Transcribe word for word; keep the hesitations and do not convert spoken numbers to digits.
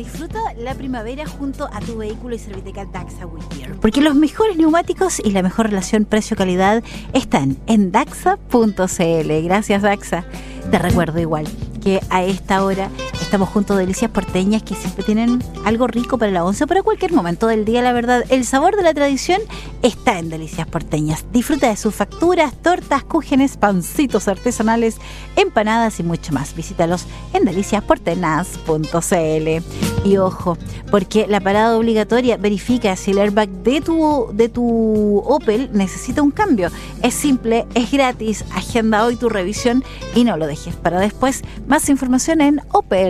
disfruta la primavera junto a tu vehículo y Serviteca Daxa Whittier, porque los mejores neumáticos y la mejor relación precio-calidad están en daxa punto c l. Gracias, Daxa. Te recuerdo igual que a esta hora estamos junto a Delicias Porteñas, que siempre tienen algo rico para la once, para cualquier momento del día. La verdad, el sabor de la tradición está en Delicias Porteñas. Disfruta de sus facturas, tortas, cúgenes, pancitos artesanales, empanadas y mucho más. Visítalos en delicias portenas punto c l. Y ojo, porque la parada obligatoria verifica si el airbag de tu, de tu Opel necesita un cambio. Es simple, es gratis. Agenda hoy tu revisión y no lo dejes para después. Más información en Opel